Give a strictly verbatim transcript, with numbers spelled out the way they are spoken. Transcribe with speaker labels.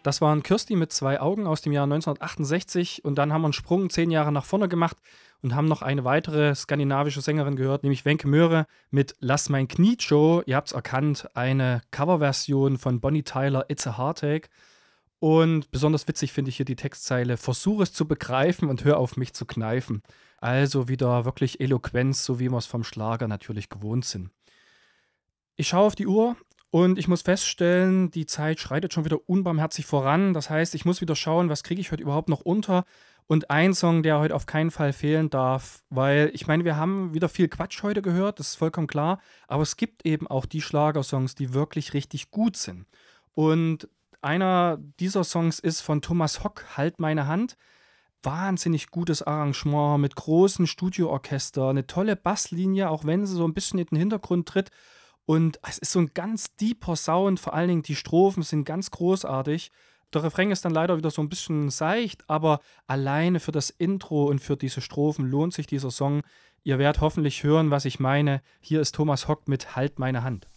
Speaker 1: Das waren Kirsty mit zwei Augen aus dem Jahr neunzehnhundertachtundsechzig und dann haben wir einen Sprung zehn Jahre nach vorne gemacht und haben noch eine weitere skandinavische Sängerin gehört, nämlich Wenche Möhre mit Lass mein Knie Joe. Ihr habt es erkannt, eine Coverversion von Bonnie Tyler, It's a Heartache. Und besonders witzig finde ich hier die Textzeile: Versuch es zu begreifen und hör auf mich zu kneifen. Also wieder wirklich Eloquenz, so wie wir es vom Schlager natürlich gewohnt sind. Ich schaue auf die Uhr und ich muss feststellen, die Zeit schreitet schon wieder unbarmherzig voran. Das heißt, ich muss wieder schauen, was kriege ich heute überhaupt noch unter. Und ein Song, der heute auf keinen Fall fehlen darf, weil ich meine, wir haben wieder viel Quatsch heute gehört, das ist vollkommen klar. Aber es gibt eben auch die Schlagersongs, die wirklich richtig gut sind. Und einer dieser Songs ist von Thomas Hock, Halt meine Hand. Wahnsinnig gutes Arrangement mit großem Studioorchester, eine tolle Basslinie, auch wenn sie so ein bisschen in den Hintergrund tritt. Und es ist so ein ganz deeper Sound, vor allen Dingen die Strophen sind ganz großartig. Der Refrain ist dann leider wieder so ein bisschen seicht, aber alleine für das Intro und für diese Strophen lohnt sich dieser Song. Ihr werdet hoffentlich hören, was ich meine. Hier ist Thomas Hock mit Halt meine Hand.